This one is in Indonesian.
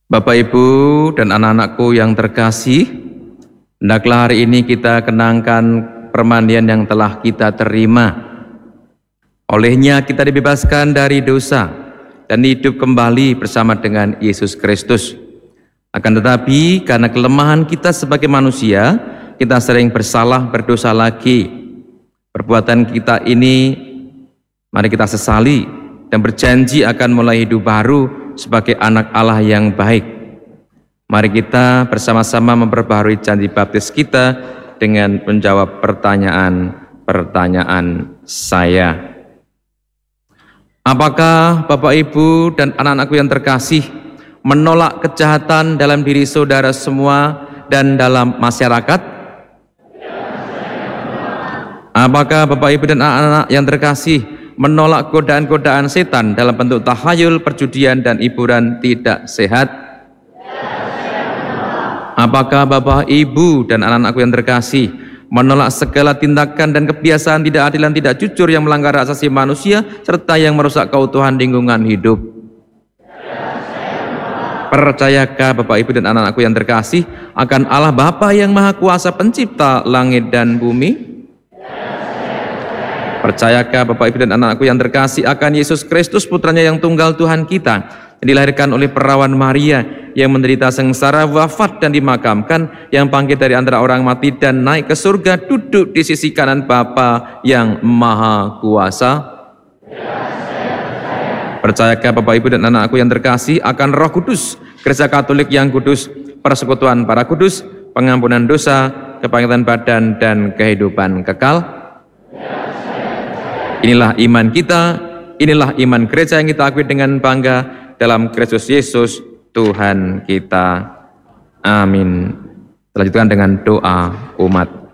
Bapak, Ibu, dan anak-anakku yang terkasih, hendaklah hari ini kita kenangkan permandian yang telah kita terima. Olehnya kita dibebaskan dari dosa dan hidup kembali bersama dengan Yesus Kristus. Akan tetapi karena kelemahan kita sebagai manusia, kita sering bersalah, berdosa lagi. Perbuatan kita ini mari kita sesali dan berjanji akan mulai hidup baru sebagai anak Allah yang baik. Mari kita bersama-sama memperbaharui janji baptis kita dengan menjawab pertanyaan saya. Apakah Bapak, Ibu, dan anak-anakku yang terkasih menolak kejahatan dalam diri saudara semua dan dalam masyarakat? Apakah Bapak, Ibu, dan anak-anak yang terkasih menolak godaan-godaan setan dalam bentuk tahayul, perjudian, dan hiburan tidak sehat? Apakah Bapak, Ibu, dan anak-anakku yang terkasih menolak segala tindakan dan kebiasaan tidak adil dan tidak jujur yang melanggar hak asasi manusia serta yang merusak keutuhan lingkungan hidup? Percayakah Bapak, Ibu, dan anak-anakku yang terkasih akan Allah Bapa yang Maha Kuasa pencipta langit dan bumi? Percayakah Bapak, Ibu, dan anak-anakku yang terkasih akan Yesus Kristus, putranya yang tunggal Tuhan kita, yang dilahirkan oleh perawan Maria, yang menderita sengsara, wafat dan dimakamkan, yang bangkit dari antara orang mati dan naik ke surga, duduk di sisi kanan Bapa yang Maha Kuasa? Percayakah Bapak, Ibu, dan anak-anakku yang terkasih akan Roh Kudus, Gereja Katolik yang kudus, persekutuan para kudus, pengampunan dosa, kebangkitan badan, dan kehidupan kekal? Inilah iman kita, inilah iman gereja yang kita akui dengan bangga dalam Kristus Yesus Tuhan kita. Amin. Selanjutkan dengan doa umat.